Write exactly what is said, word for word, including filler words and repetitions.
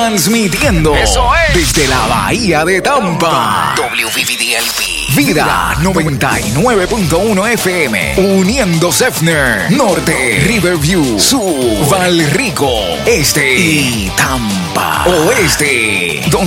Transmitiendo. Eso es. Desde la Bahía de Tampa. W V V D L P. Vida noventa y nueve punto uno F M. Uniendo Sefner. Norte. Riverview. Sur. Valrico. Este. Y Tampa. Oeste.